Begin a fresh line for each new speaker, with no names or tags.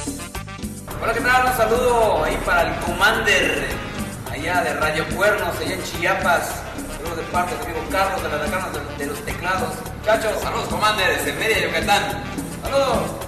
Hola, ¿qué tal? Un saludo ahí para el Commander, allá de Radio Cuernos, allá en Chiapas. Saludos de parte del amigo Carlos de la Decana de los Teclados. Muchachos,
Saludos, Commander, desde Mérida, Yucatán.
saludos.